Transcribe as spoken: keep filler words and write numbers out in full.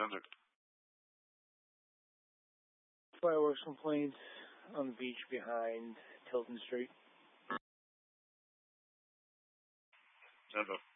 Send it. Fireworks complaints on the beach behind Tilton Street. Send it.